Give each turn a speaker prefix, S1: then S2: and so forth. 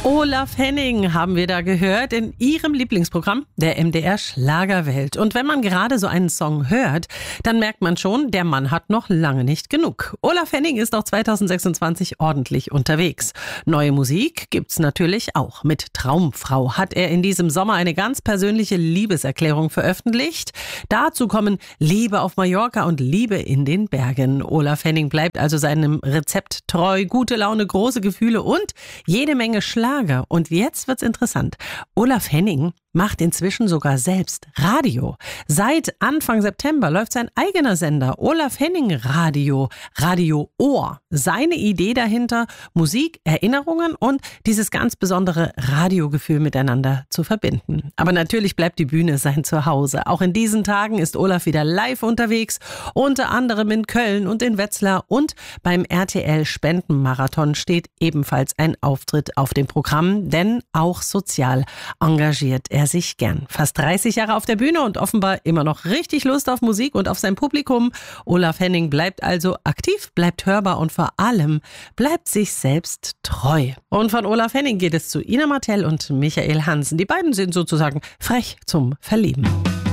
S1: Olaf Henning haben wir da gehört in Ihrem Lieblingsprogramm, der MDR Schlagerwelt. Und wenn man gerade so einen Song hört, dann merkt man schon, der Mann hat noch lange nicht genug. Olaf Henning ist auch 2026 ordentlich unterwegs. Neue Musik gibt's natürlich auch. Mit Traumfrau hat er in diesem Sommer eine ganz persönliche Liebeserklärung veröffentlicht. Dazu kommen Liebe auf Mallorca und Liebe in den Bergen. Olaf Henning bleibt also seinem Rezept treu, gute Laune, große Gefühle und jede Menge Schlager. Und jetzt wird's interessant. Olaf Henning macht inzwischen sogar selbst Radio. Seit Anfang September läuft sein eigener Sender, Olaf Henning Radio, Radio Ohr. Seine Idee dahinter, Musik, Erinnerungen und dieses ganz besondere Radiogefühl miteinander zu verbinden. Aber natürlich bleibt die Bühne sein Zuhause. Auch in diesen Tagen ist Olaf wieder live unterwegs, unter anderem in Köln und in Wetzlar, und beim RTL Spendenmarathon steht ebenfalls ein Auftritt auf dem Programm, denn auch sozial engagiert er sich gern. Fast 30 Jahre auf der Bühne und offenbar immer noch richtig Lust auf Musik und auf sein Publikum. Olaf Henning bleibt also aktiv, bleibt hörbar und vor allem bleibt sich selbst treu. Und von Olaf Henning geht es zu Ina Martell und Michael Hansen. Die beiden sind sozusagen frech zum Verlieben.